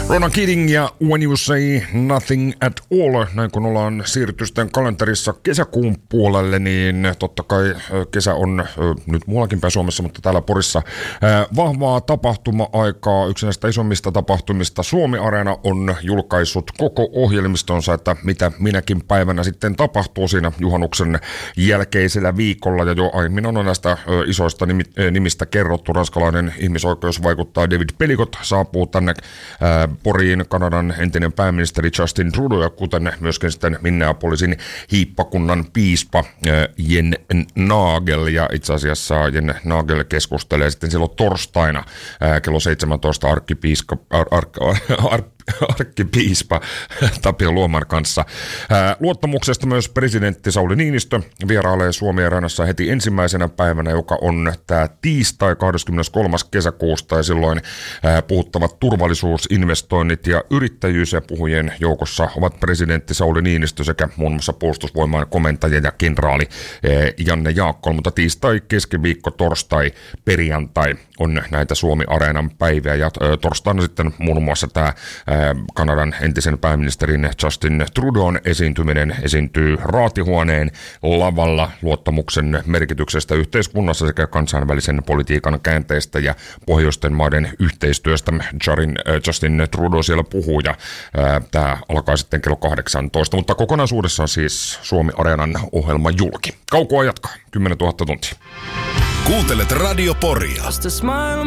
Ronan Keating ja When You Say Nothing at All. Näin kun ollaan siirrytty sitten kalenterissa kesäkuun puolelle, niin totta kai kesä on nyt muuallakin päin Suomessa, mutta täällä Porissa vahvaa tapahtuma-aikaa. Yksi näistä isommista tapahtumista Suomi-areena on julkaissut koko ohjelmistonsa, että mitä minäkin päivänä sitten tapahtuu siinä juhannuksen jälkeisellä viikolla. Ja jo aiemmin on näistä isoista nimistä kerrottu. Ranskalainen ihmisoikeusvaikuttaja David Pelikot saapuu tänne Poriin, Kanadan entinen pääministeri Justin Trudeau ja kuten myöskin sitten Minneapolisin hiippakunnan piispa Jen Nagel. Ja itse asiassa Jen Nagel keskustelee sitten silloin torstaina kello 17 arkkipiispa Tapio Luomar kanssa. Luottamuksesta myös presidentti Sauli Niinistö vierailee Suomi-arenassa heti ensimmäisenä päivänä, joka on tämä tiistai 23. kesäkuusta ja silloin puhuttavat turvallisuusinvestoinnit ja yrittäjyys ja puhujien joukossa ovat presidentti Sauli Niinistö sekä muun muassa puolustusvoimain komentaja ja kenraali Janne Jaakkola, mutta tiistai, keskiviikko, torstai, perjantai on näitä Suomi-areenan päiviä ja torstaina sitten muun muassa tämä Kanadan entisen pääministerin Justin Trudeaun esiintyminen esiintyy raatihuoneen lavalla luottamuksen merkityksestä yhteiskunnassa sekä kansainvälisen politiikan käänteistä ja pohjoisten maiden yhteistyöstä. Justin Trudeau siellä puhuu ja tämä alkaa sitten kello 18, mutta kokonaisuudessaan siis Suomi-areenan ohjelma julki. Kaukoa jatkaa, 10 000 tuntia. Kuuntelet Radio Poria.